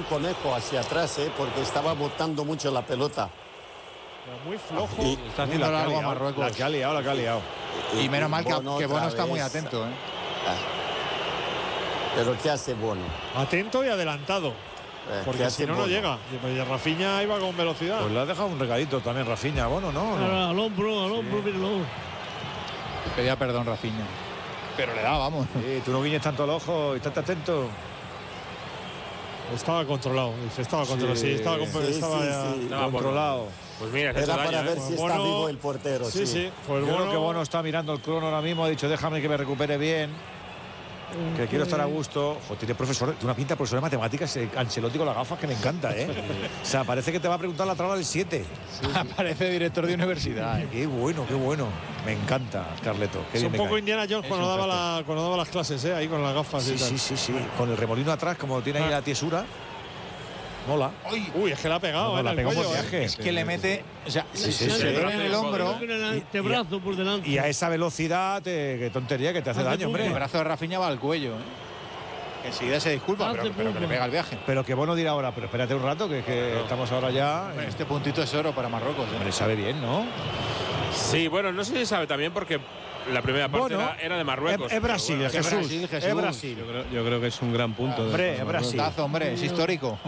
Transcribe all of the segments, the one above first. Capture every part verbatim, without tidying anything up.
conejo hacia atrás, ¿eh? Porque estaba botando mucho la pelota. Muy flojo. Y está haciendo algo a Marruecos. La que ha liado, la que ha liado. Y, y menos mal que Bono, que Bono está vez. muy atento, ¿eh? Pero ¿qué hace Bono? Atento y adelantado. Eh, porque si no, Bono? no llega. Y Rafinha iba con velocidad. Pues le ha dejado un regalito también Rafinha, Bono, ¿no? ¿no? Al hombro, al hombro, sí. míralo. Pedía perdón Rafinha. Pero le da, vamos. Sí, tú no guiñes tanto el ojo y estate atento. Estaba controlado, dice, estaba controlado, sí, sí estaba, sí, estaba sí, ya sí. estaba controlado. Pues mira, era para daño, ver ¿eh? si Bono, está vivo el portero. Sí, sí. sí. Pues Yo Bono, creo que Bono está mirando el crono ahora mismo, ha dicho, déjame que me recupere bien. Que quiero estar a gusto. Jo, tiene profesor, tiene una pinta de profesor de matemáticas, eh, Ancelotti con las gafas que me encanta, ¿eh? O sea, parece que te va a preguntar la tabla del siete. Sí, sí. Parece director de universidad. ¿eh? Qué bueno, qué bueno. Me encanta, Carleto. Qué es un poco cae. Indiana Jones cuando daba, la, cuando daba las clases, ¿eh? Ahí con las gafas. Sí, y tal. sí, sí, sí. Con el remolino atrás, como tiene ahí la tiesura. Mola. Uy, Uy, es que la ha pegado, no, ¿eh? La pegó cuello, por viaje. Es que le mete. O sea, sí, se sí, le sí, pone en el hombro. El antebrazo por delante. Y a esa velocidad, te, qué tontería que te hace daño, hombre. El brazo de Rafinha va al cuello, ¿eh? Enseguida se disculpa, pero, pero que le pega el viaje. Pero que Bono dirá ahora, pero espérate un rato, que, que claro. estamos ahora ya. Bueno, este puntito es oro para Marruecos. ¿eh? Hombre, sabe bien, ¿no? Sí, bueno, no sé si sabe también porque la primera parte bueno, era, era de Marruecos. Es, es Brasil, bueno, Jesús. Brasil, Jesús. Es Brasil. Yo creo, yo creo que es un gran punto. Hombre, de es Brasil. Tazo, hombre, es histórico.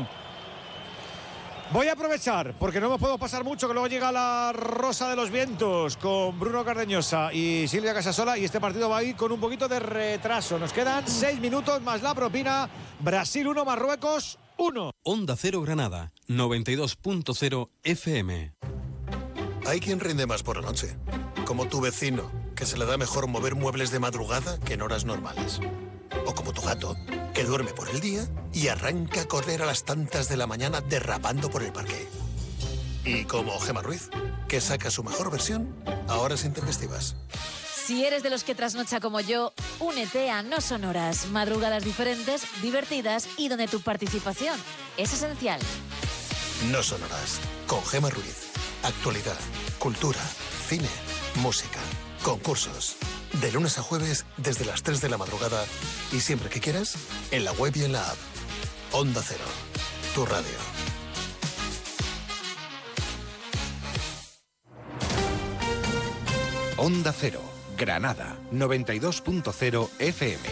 Voy a aprovechar, porque no nos podemos pasar mucho, que luego llega la Rosa de los Vientos con Bruno Cardeñosa y Silvia Casasola, y este partido va a ir con un poquito de retraso. Nos quedan seis minutos más la propina. Brasil uno, Marruecos uno. Onda Cero Granada, noventa y dos punto cero F M. Hay quien rinde más por la noche, como tu vecino, que se le da mejor mover muebles de madrugada que en horas normales. O como tu gato, que duerme por el día y arranca a correr a las tantas de la mañana derrapando por el parque. Y como Gemma Ruiz, que saca su mejor versión a horas intempestivas. Si eres de los que trasnocha como yo, únete a No Son Horas. Madrugadas diferentes, divertidas y donde tu participación es esencial. No Son Horas, con Gemma Ruiz. Actualidad, cultura, cine, música, concursos. De lunes a jueves, desde las tres de la madrugada y siempre que quieras, en la web y en la app. Onda Cero, tu radio. Onda Cero, Granada, noventa y dos punto cero F M.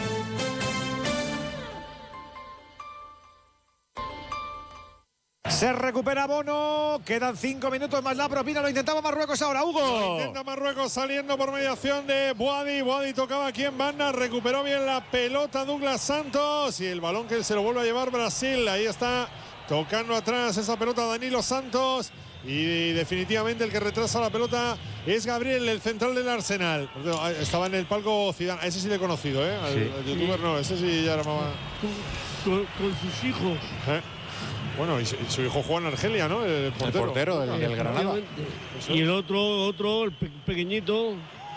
Se recupera Bono, quedan cinco minutos más la propina, lo intentaba Marruecos ahora, Hugo. Lo intenta Marruecos saliendo por mediación de Boadi. Boadi tocaba aquí en banda, recuperó bien la pelota Douglas Santos y el balón que se lo vuelve a llevar Brasil. Ahí está tocando atrás esa pelota Danilo Santos y definitivamente el que retrasa la pelota es Gabriel, el central del Arsenal. Estaba en el palco Zidane, a ese sí le he conocido, ¿eh? Al, sí. al youtuber no, ese sí ya era más... Con, con sus hijos. ¿Eh? Bueno, y su, y su hijo Juan Argelia, ¿no? El portero, el portero del, del Granada. Y el otro, otro, el pe pequeñito.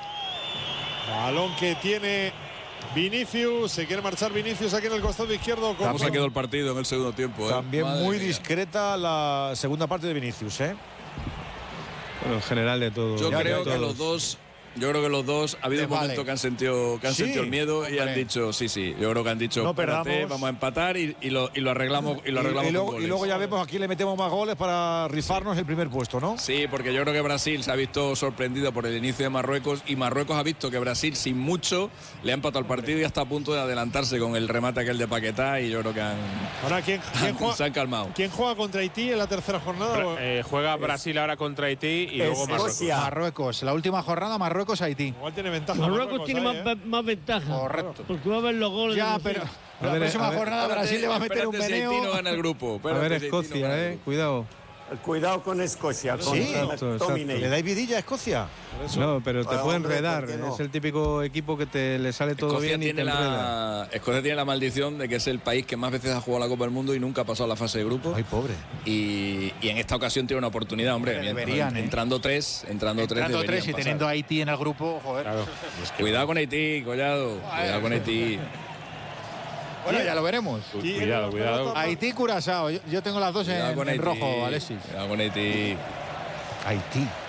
Balón que tiene Vinicius. Se quiere marchar Vinicius aquí en el costado izquierdo. ¿Cómo se quedó el partido en el segundo tiempo? ¿eh? También Madre muy mía. discreta la segunda parte de Vinicius, ¿eh? Bueno, en general de todo. Yo ya, creo que todos. los dos... Yo creo que los dos ha habido un momento vale. que han sentido que han sí, sentido el miedo hombre. y han dicho sí sí yo creo que han dicho no perdamos, vamos a empatar y, y, lo, y lo arreglamos y lo arreglamos y, y, luego, con goles. Y luego ya vemos aquí le metemos más goles para rifarnos el primer puesto, ¿no? Sí, porque yo creo que Brasil se ha visto sorprendido por el inicio de Marruecos y Marruecos ha visto que Brasil sin mucho le ha empatado el partido y está a punto de adelantarse con el remate aquel de Paquetá y yo creo que han ahora quién, quién juega, se han calmado. ¿Quién juega contra Haití en la tercera jornada? Bra eh, juega Brasil ahora contra Haití y luego Marruecos. Marruecos, la última jornada Marruecos Haití. Igual tiene ventaja. Marruecos, Marruecos tiene ahí, más, ¿eh? más ventaja. Correcto. Porque va a ver los goles. Ya, pero la ver, próxima ver, jornada Brasil le va a meter un meneo. Si Haití no gana el grupo. A ver, Escocia, eh, cuidado. Cuidado con Escocia. Con sí, exacto, exacto. ¿Le dais vidilla a Escocia? No, pero te ah, puede hombre, enredar. No? Es el típico equipo que te le sale todo Escocia bien y te la, enreda. Escocia tiene la maldición de que es el país que más veces ha jugado la Copa del Mundo y nunca ha pasado la fase de grupo. Ay, pobre. Y, y en esta ocasión tiene una oportunidad, hombre. Deberían, ¿eh? Entrando tres, entrando, entrando tres. tres y teniendo a Haití en el grupo, joder. Claro. Es que cuidado con Haití, Collado. Cuidado con Haití. Bueno, ya lo veremos. Cuidado, cuidado. Haití, Curazao. Yo, yo tengo las dos en, en rojo, Alexis. Cuidado con Haití. Haití.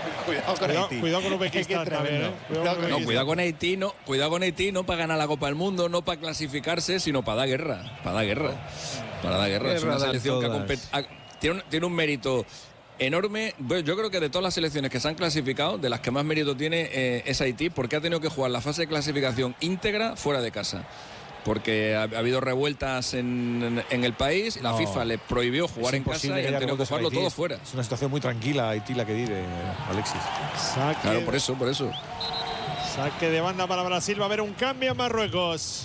Cuidado con Cuidado, Haití. cuidado con Uzbekistán Es que también, tremendo. ¿eh? Cuidado con No, Uzbekistán. cuidado con Haití, no, cuidado con Haití, no para ganar la Copa del Mundo, no para clasificarse, sino para dar guerra. Para dar guerra. Para dar guerra. Es una Guerra dan selección que ha todas. compet- ha- tiene, un, tiene un mérito enorme. Bueno, yo creo que de todas las selecciones que se han clasificado, de las que más mérito tiene eh, es Haití, porque ha tenido que jugar la fase de clasificación íntegra fuera de casa. Porque ha, ha habido revueltas en, en el país, la No. FIFA les prohibió jugar Es en casa imposible y que han haya tenido que revueltas en jugarlo Haití. todo Es- fuera. Es una situación muy tranquila Haití la que vive, Alexis. Saque, Claro, por eso, por eso. saque de banda para Brasil. Va a haber un cambio en Marruecos.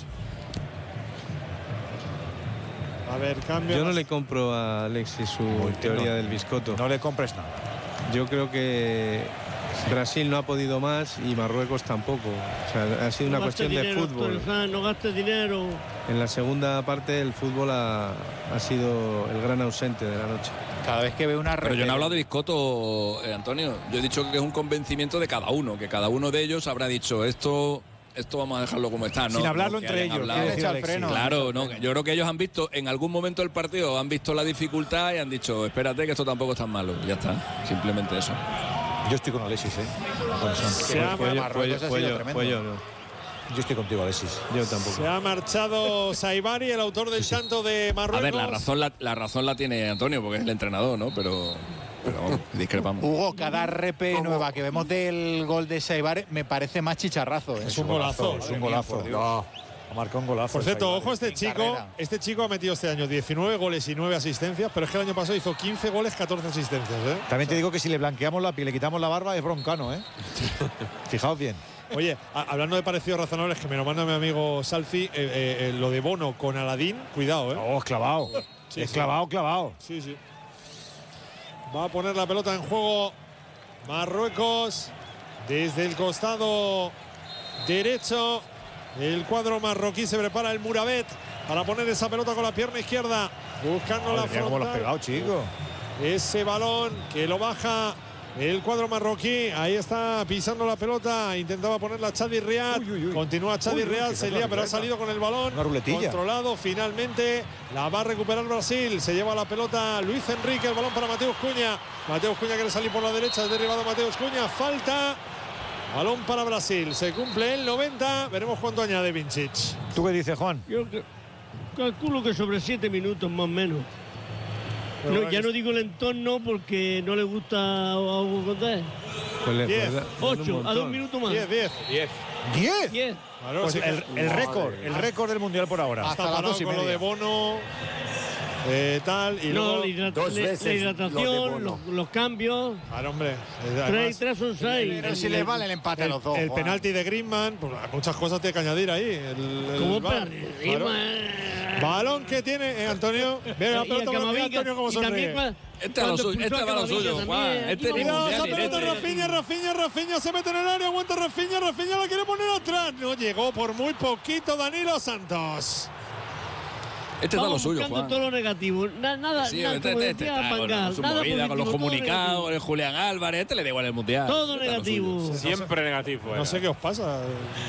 Va a haber cambio. Yo no le compro a Alexis su teoría no. del biscotto. No le compres nada. Yo creo que Brasil no ha podido más y Marruecos tampoco. O sea, ha sido una No gastes cuestión de dinero, fútbol. Antonio Sanz, no gastes dinero. En la segunda parte el fútbol ha, ha sido el gran ausente de la noche. Cada vez que veo una Pero yo no he repetición- hablado de biscotto, eh, Antonio. Yo he dicho que es un convencimiento de cada uno, que cada uno de ellos habrá dicho esto, esto vamos a dejarlo como está. ¿no? Sin hablarlo No que entre hayan ellos, hablado. quiere decir Echa el Alexis. freno. Claro, no, yo creo que ellos han visto en algún momento del partido, han visto la dificultad y han dicho, espérate que esto tampoco es tan malo. Ya está, simplemente eso. Yo estoy con Alexis, ¿eh? Con Son. Se ha, Fue yo, Marruecos fue yo, ha sido fue yo, tremendo. fue yo, no. Yo estoy contigo, Alexis. Yo tampoco. se ha marchado Saibari, el autor del tanto de Marruecos. A ver, la razón la, la razón la tiene Antonio, porque es el entrenador, ¿no? Pero, pero vamos, discrepamos. Hugo, cada R P nueva que vemos del gol de Saibar me parece más chicharrazo. ¿eh? Es un golazo. Es un Madre mía, golazo. por Dios. No, ha marcado un golazo. Por cierto, Saibari. ojo a este En chico. carrera. Este chico ha metido este año diecinueve goles y nueve asistencias, pero es que el año pasado hizo quince goles, catorce asistencias. ¿eh? También te digo que si le blanqueamos la piel, le quitamos la barba, es broncano, ¿eh? Fijaos bien. Oye, a- hablando de parecidos razonables, que me lo manda mi amigo Salfi, eh, eh, eh, lo de Bono con Aladín, cuidado, ¿eh? Oh, es clavado. Sí, es sí. clavado, clavado. Sí, sí. Va a poner la pelota en juego Marruecos desde el costado derecho. El cuadro marroquí se prepara el Murabet para poner esa pelota con la pierna izquierda, buscando la Madre mía, cómo lo has frontal. pegado, chico. Ese balón que lo baja el cuadro marroquí. Ahí está pisando la pelota. Intentaba ponerla Chadi Riad. Uy, uy, uy. Continúa Chadi Uy, uy, Riad. que Se es lía, una pero ha ruleta. salido con el balón. Una ruletilla. Controlado. Finalmente la va a recuperar Brasil. Se lleva la pelota Luis Enrique. El balón para Mateus Cunha. Mateus Cunha quiere salir por la derecha. Es derribado Mateus Cunha. Falta. Balón para Brasil. Se cumple el noventa. Veremos cuánto añade Vincic. ¿Tú qué dices, Juan? Yo que- calculo que sobre siete minutos más o menos. Pero No, ahora ya que- no digo el entorno porque no le gusta a Hugo Condé. Pues le- Diez. pues da- dale un Ocho, a montón. dos minutos más. diez, diez. ¿Diez? Diez. Claro, Pues sí que- el, el récord, el récord del mundial por ahora. Está Hasta las parado dos y con lo media. de Bono. eh, tal. Y No, luego. la, hidrat- dos la- veces la lo de hidratación, Bono. los, los cambios. Claro, hombre. eh, Tres además, y tres son seis. Pero si les vale el empate a el, los dos. el Juan. penalti de Griezmann, pues, muchas cosas tiene que añadir ahí. El, el ¿Cómo VAR, para claro. Balón que tiene eh, Antonio. Viene la Y pelota para Camavinga, Antonio como y también sonríe. cua- Este va lo cuando suyo, expulsó este a va lo Camavinga suyo, también, Juan. aquí Este vamos ni a- Cuidado, mundial esa ni pelota leche. Rafinha, Rafinha, Rafinha se mete en el área, aguanta Rafinha, Rafinha la quiere poner atrás. No llegó por muy poquito Danilo Santos. Este está lo Vamos suyo, buscando Juan. todo lo negativo. Na- nada, Sí, nada, este, como este, este decía está con, Van Gaal, con su nada movida, con los positivo, todo comunicados, negativo. con el Julián Álvarez. Este le da igual el mundial. Todo Este está lo negativo. suyo. Siempre negativo. No era. sé qué os pasa.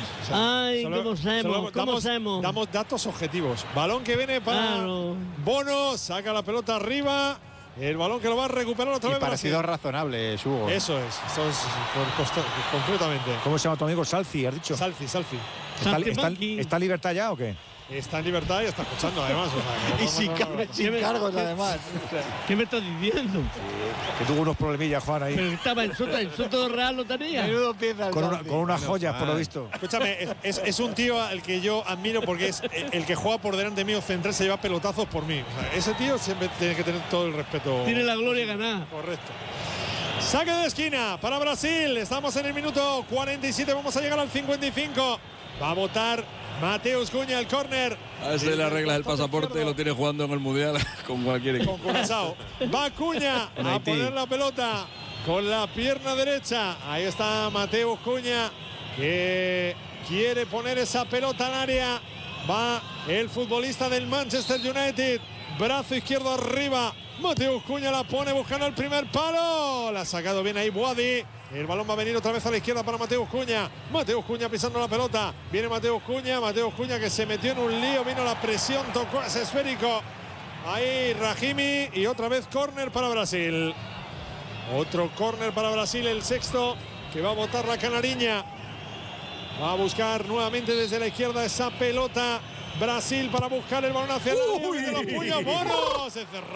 Ay, Solo- cómo solo hacemos, cómo damos, hacemos. damos datos objetivos. Balón que viene para Claro. Bono, saca la pelota arriba. El balón que lo va a recuperar otra Y vez. parecido Brasil. razonable, Hugo. Eso es, eso es con- consta- completamente. ¿Cómo se llama tu amigo? Salfi, has dicho. Salfi, Salfi. ¿Está, Salfi está- Monkey. está en libertad ya o qué? Está en libertad y está escuchando además. o sea, que no- Y sin, no- no- car- no- sin cargos, además. ¿Qué me estás diciendo? Que tuvo unos problemillas, Juan, ahí. Pero estaba en Soto, en Soto Real lo tenía. Menudo pieza el Con, una- Salvi. con unas joyas, por lo visto. Escúchame, es, es- es un tío al que yo admiro porque es el, el que juega por delante mío central, se lleva pelotazos por mí. O sea, ese tío siempre tiene que tener todo el respeto. Tiene la gloria ganada. Correcto. Saque de esquina para Brasil. Estamos en el minuto cuarenta y siete. Vamos a llegar al cincuenta y cinco. Va a votar Mateus Cunha el córner. A ese le arreglas el pasaporte y lo tiene jugando en el mundial con cualquier equipo. Con Curazao. Va Cunha En a Haití. poner la pelota con la pierna derecha. Ahí está Mateus Cunha que quiere poner esa pelota al área. Va el futbolista del Manchester United. Brazo izquierdo arriba. Mateus Cunha la pone buscando el primer palo. La ha sacado bien ahí Boadi. El balón va a venir otra vez a la izquierda para Mateus Cunha. Mateus Cunha pisando la pelota. Viene Mateus Cunha. Mateus Cunha que se metió en un lío. Vino la presión. Tocó ese esférico. Ahí Rahimi. Y otra vez córner para Brasil. Otro córner para Brasil, el sexto que va a botar la canariña. Va a buscar nuevamente desde la izquierda esa pelota. Brasil para buscar el balón hacia el área. ¡Uy! De los puños, Bono. Se cerró.